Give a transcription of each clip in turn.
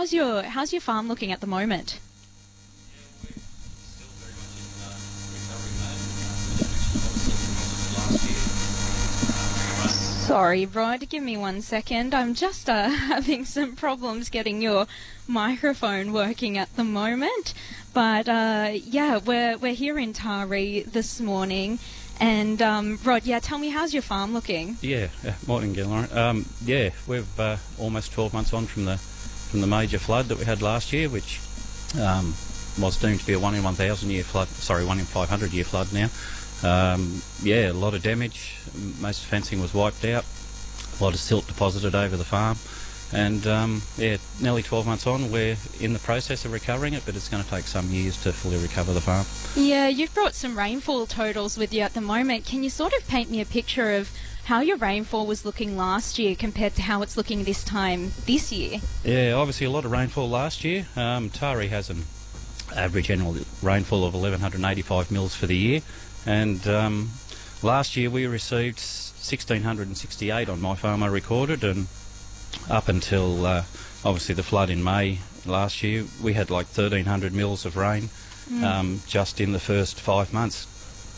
how's your farm looking at the moment? Sorry, Rod, give me 1 second. I'm just having some problems getting your microphone working at the moment. But yeah, we're here in Taree this morning. And Rod, yeah, tell me, how's your farm looking? Yeah, morning again, Lauren. Yeah, we've almost 12 months on from the major flood that we had last year, which was deemed to be a 1 in 1,000 year flood. Sorry, 1 in 500 year flood now. Yeah, a lot of damage. Most fencing was wiped out. A lot of silt deposited over the farm. And yeah, nearly 12 months on, we're in the process of recovering it, but it's going to take some years to fully recover the farm. Yeah, you've brought some rainfall totals with you at the moment. Can you sort of paint me a picture of how your rainfall was looking last year compared to how it's looking this time this year? Yeah, obviously a lot of rainfall last year. Taree has an average annual rainfall of 1,185 mils for the year, and last year we received 1,668 on my farm, I recorded, and up until obviously the flood in May last year, we had like 1,300 mils of rain just in the first 5 months.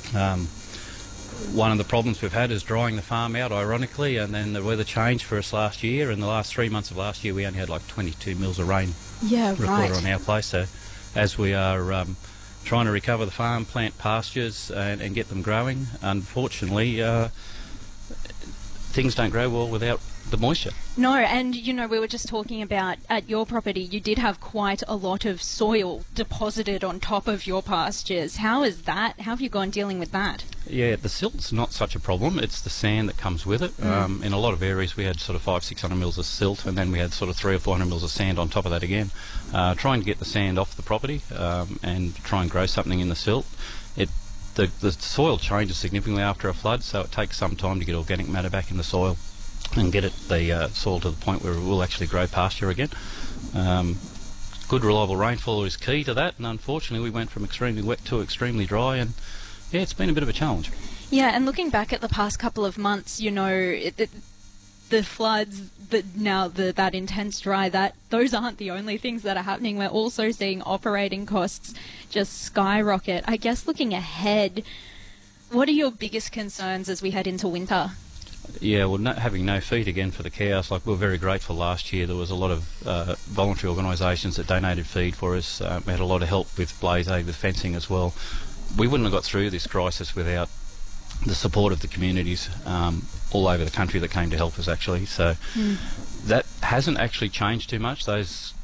One of the problems we've had is drying the farm out, ironically, and then the weather changed for us last year. In the last 3 months of last year, we only had like 22 mils of rain recorded on our place. So as we are trying to recover the farm, plant pastures and get them growing, unfortunately, things don't grow well without the moisture. No, and you know, we were just talking about at your property, you did have quite a lot of soil deposited on top of your pastures. How is that? How have you gone dealing with that? Yeah, the silt's not such a problem. It's the sand that comes with it. In a lot of areas we had sort of 500-600 mils of silt, and then we had sort of 300 or 400 mils of sand on top of that again. Trying to get the sand off the property and try and grow something in the silt. The soil changes significantly after a flood, so it takes some time to get organic matter back in the soil and get the soil to the point where it will actually grow pasture again. Good reliable rainfall is key to that, and unfortunately we went from extremely wet to extremely dry, and yeah, it's been a bit of a challenge. Yeah, and looking back at the past couple of months, you know, the floods, that intense dry, those aren't the only things that are happening. We're also seeing operating costs just skyrocket. I guess looking ahead, what are your biggest concerns as we head into winter? Yeah, well, having no feed again for the cows. Like, we were very grateful last year. There was a lot of voluntary organisations that donated feed for us. We had a lot of help with Blaze Aid, with fencing as well. We wouldn't have got through this crisis without the support of the communities all over the country that came to help us, actually. So that hasn't actually changed too much. Those